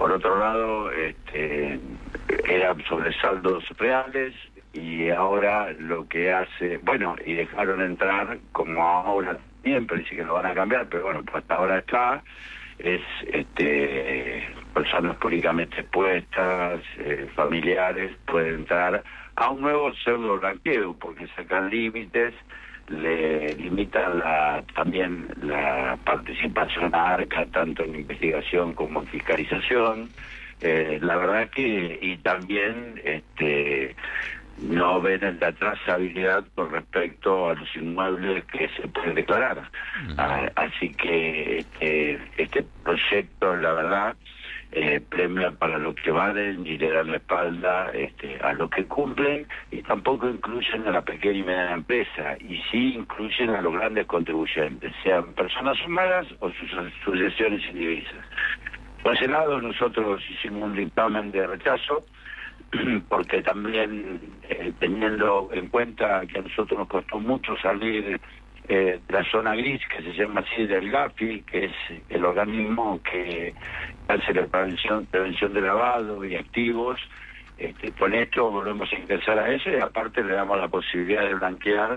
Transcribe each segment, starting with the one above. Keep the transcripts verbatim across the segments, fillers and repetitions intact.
por otro lado, este, eran sobresaldos reales, y ahora lo que hace, bueno, y dejaron entrar, como ahora también, parece que lo van a cambiar, pero bueno, pues hasta ahora está, es este personas públicamente expuestas, eh, familiares, pueden entrar a un nuevo pseudo blanqueo, porque sacan límites, le limitan la, también la participación a ARCA, tanto en investigación como en fiscalización. Eh, la verdad que, y también este no ven la trazabilidad con respecto a los inmuebles que se pueden declarar. Uh-huh. Ah, así que este, este proyecto, la verdad, eh, premia para lo que valen y le dan la espalda este, a lo que cumplen, y tampoco incluyen a la pequeña y mediana empresa, y sí incluyen a los grandes contribuyentes, sean personas humanas o sus sucesiones indivisas. Por ese lado, nosotros hicimos un dictamen de rechazo, porque también eh, teniendo en cuenta que a nosotros nos costó mucho salir eh, de la zona gris, que se llama así, del GAFI, que es el organismo que hace la prevención, prevención de lavado y activos, este, con esto volvemos a ingresar a eso, y aparte le damos la posibilidad de blanquear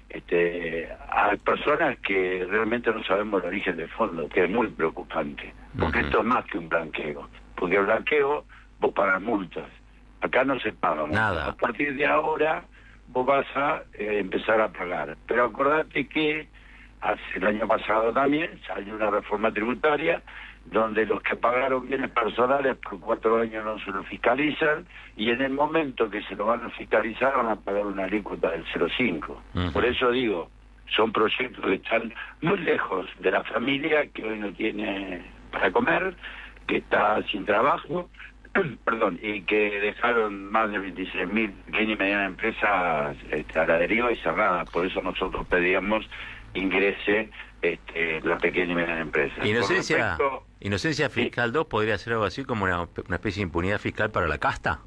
este, a personas que realmente no sabemos el origen del fondo, que es muy preocupante, porque uh-huh. esto es más que un blanqueo, porque el blanqueo vos pagas multas. Acá no se paga nada. A partir de ahora vos vas a eh, empezar a pagar. Pero acordate que hace el año pasado también salió una reforma tributaria donde los que pagaron bienes personales por cuatro años no se lo fiscalizan, y en el momento que se lo van a fiscalizar van a pagar una alícuota del cero coma cinco. Uh-huh. Por eso digo, son proyectos que están muy lejos de la familia que hoy no tiene para comer, que está sin trabajo, perdón, y que dejaron más de veintiséis mil pequeñas y medianas empresas este, a la deriva y cerradas. Por eso nosotros pedíamos ingrese este, la pequeña y mediana empresa. Inocencia, respecto, inocencia fiscal sí. dos podría ser algo así como una, una especie de impunidad fiscal para la casta.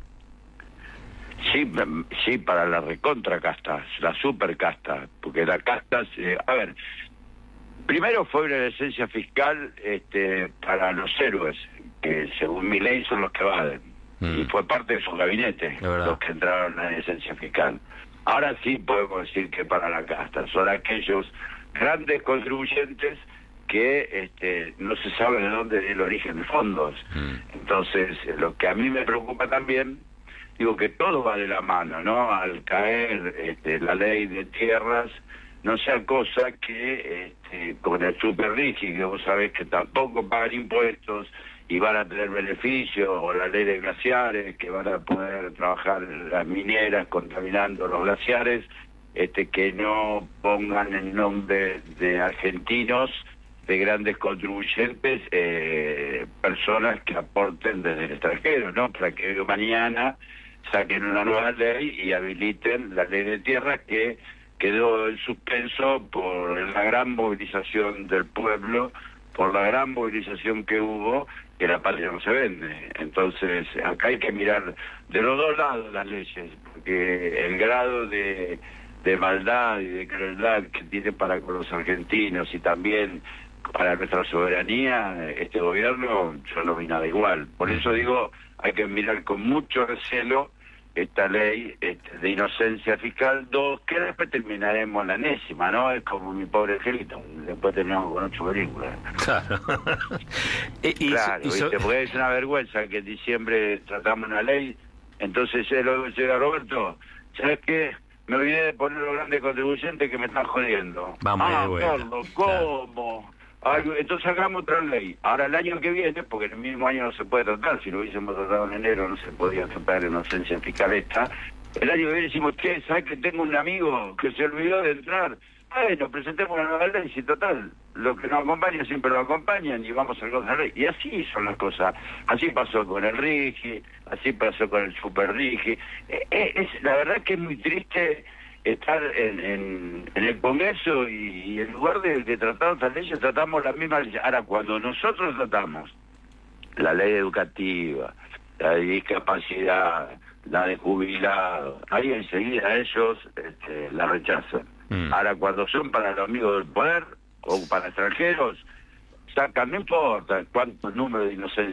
Sí, sí, para la recontra casta, la super casta, porque la casta, eh, a ver, primero fue una licencia fiscal este, para los héroes, que según mi ley son los que evaden, mm. y fue parte de su gabinete los que entraron a la licencia fiscal. Ahora sí podemos decir que para la casta son aquellos grandes contribuyentes que este, no se sabe de dónde es el origen de fondos. Mm. Entonces, lo que a mí me preocupa también, digo que todo va de la mano, ¿no? Al caer este, la ley de tierras, no sea cosa que este, con el superrigi, que vos sabés que tampoco pagan impuestos y van a tener beneficios, o la ley de glaciares, que van a poder trabajar las mineras contaminando los glaciares, este, que no pongan el nombre de argentinos, de grandes contribuyentes, eh, personas que aporten desde el extranjero, ¿no? Para que mañana saquen una nueva ley y habiliten la ley de tierras, que quedó en suspenso por la gran movilización del pueblo, por la gran movilización que hubo, que la patria no se vende. Entonces, acá hay que mirar de los dos lados las leyes, porque el grado de, de maldad y de crueldad que tiene para con los argentinos y también para nuestra soberanía, este gobierno, yo no vi nada igual. Por eso digo, hay que mirar con mucho recelo esta ley este, de inocencia fiscal dos, que después terminaremos en la enésima, ¿no? Es como Mi Pobre Angelito, después terminamos con ocho películas. Claro. y, claro, y, y ¿viste? Porque es una vergüenza que en diciembre tratamos una ley, entonces eh, luego llega Roberto, ¿sabes qué? Me olvidé de poner los grandes contribuyentes que me están jodiendo. Vamos, ah, bueno. Carlos, ¿cómo? Claro. Ay, entonces hagamos otra ley. Ahora el año que viene, porque en el mismo año no se puede tratar, si lo hubiésemos tratado en enero no se podía tratar inocencia fiscal esta. El año que viene decimos, ¿qué? ¿Sabes que tengo un amigo que se olvidó de entrar? Bueno, presentemos una nueva ley, si total, los que nos acompañan siempre lo acompañan y vamos a hacer otra ley. Y así son las cosas. Así pasó con el RIGI, así pasó con el Super RIGI. Eh, eh, es, la verdad que es muy triste estar en, en, en el Congreso y, y en lugar de, de tratar otras leyes, tratamos las mismas leyes. Ahora, cuando nosotros tratamos la ley educativa, la de discapacidad, la de jubilados, ahí enseguida ellos este, la rechazan. Mm. Ahora, cuando son para los amigos del poder o para extranjeros, sacan, no importa cuántos números de inocencia